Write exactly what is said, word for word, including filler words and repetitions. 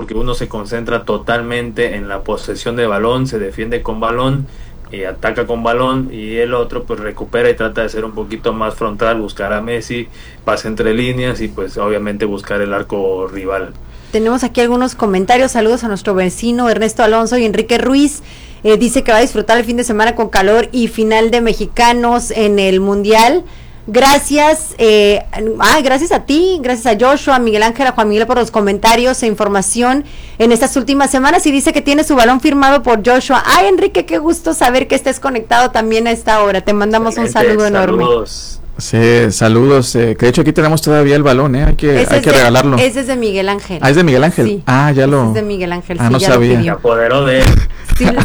porque uno se concentra totalmente en la posesión de balón, se defiende con balón y ataca con balón, y el otro pues recupera y trata de ser un poquito más frontal, buscar a Messi, pasa entre líneas y pues obviamente buscar el arco rival. Tenemos aquí algunos comentarios, saludos a nuestro vecino Ernesto Alonso y Enrique Ruiz. Eh, dice que va a disfrutar el fin de semana con calor y final de mexicanos en el Mundial. Gracias, eh, ah, gracias a ti, gracias a Joshua, a Miguel Ángel, a Juan Miguel por los comentarios e información en estas últimas semanas, y dice que tiene su balón firmado por Joshua. Ay, Enrique, qué gusto saber que estés conectado también a esta hora, te mandamos un saludo enorme. Saludos. Sí, saludos, eh, que de hecho aquí tenemos todavía el balón, ¿eh? Hay que, hay que de, regalarlo. Ese es de Miguel Ángel. Ah, ¿es de Miguel Ángel? Sí, ah, ya lo... es de Miguel Ángel, ah, sí, no ya sabía. lo Se apoderó de él. Sí,